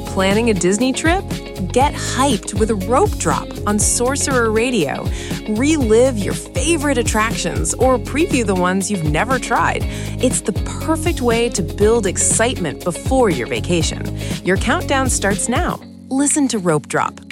Planning a Disney trip? Get hyped with a Rope Drop on Sorcerer Radio. Relive your favorite attractions or preview the ones you've never tried. It's the perfect way to build excitement before your vacation. Your countdown starts now. Listen to Rope Drop